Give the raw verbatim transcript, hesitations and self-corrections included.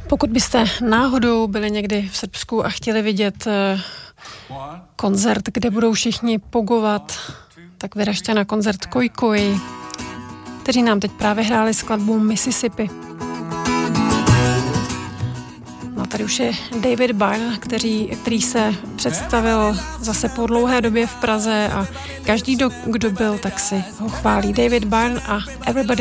Pokud byste náhodou byli někdy v Srbsku a chtěli vidět koncert, kde budou všichni pogovat, tak vyražte na koncert Koi Koi, kteří nám teď právě hráli skladbu Mississippi. No tady už je David Byrne, který, který se představil zase po dlouhé době v Praze a každý, kdo byl, tak si ho chválí. David Byrne a Everybody